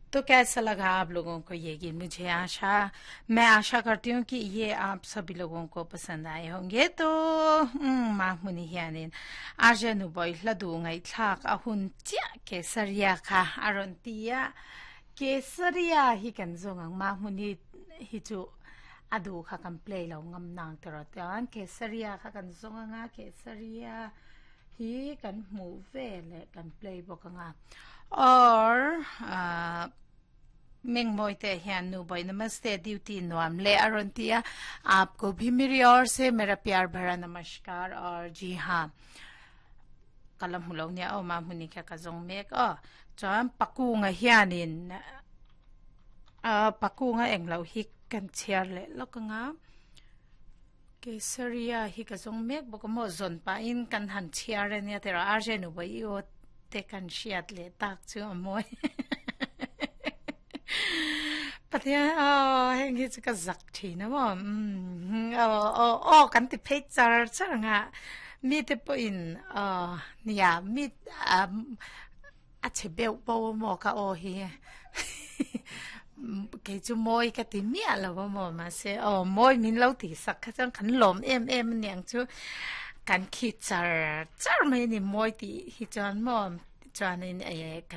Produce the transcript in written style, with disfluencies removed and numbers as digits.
तो कैसा लगा आप लोगों को ये गीत? मैं आशा करती हूँ कि ये आप सभी लोगों को पसंद आए होंगे। तो माहमुनी हियानिन आर्जनु बॉय लदुंगाई थाक अहुन च्या केसरिया का अरंतिया केसरिया ही कंजोंग माहमुनी हिजु अदु का कंप्ले लो ngam nang तरतान केसरिया का कंजोंगा केसरिया ही कन मूवे ले कन प्ले बोकंगा और मिंग मोइते हियानु भाई नमस्ते ड्यूटी नोम ले अरुंतिया आपको भी मेरी ओर से मेरा प्यार भरा नमस्कार। और जी हाँ कलम हुलोंग ओ मामुनी क्या कजोंग मेक चाम पकुंगा हियानिन पकुंगा एंगलो हिक kan chair le lokanga kesaria hi ka jong mek bokamo zon pa in kan han chair ne tera arjenu bai o te kan shiat le tak chu amoi patia hengi chu ka zak thi na mo kan ti picture changa mi te po in nia mi a chebeu bo mo ka o hi cái chú môi cái tí mía là mà sẽ môi mình lâu thì sắc cái chẳng khẩn lồm em nhàng chú cảnh khi char char mấy ni môi thì hi chọn mò cho nên